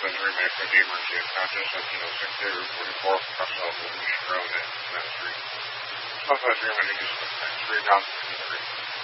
sometimes remake for the emergency. It's not just like, 6 day or 44 myself and we should run it. That's three. Sometimes remake just like 3 down.